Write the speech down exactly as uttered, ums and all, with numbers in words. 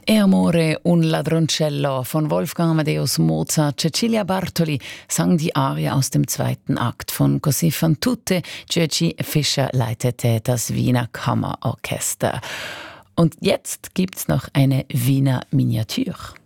E Amore un Ladroncello von Wolfgang Amadeus Mozart. Cecilia Bartoli sang die Arie aus dem zweiten Akt von Così fan tutte. György Fischer leitete das Wiener Kammerorchester. Und jetzt gibt's noch eine Wiener Miniatur.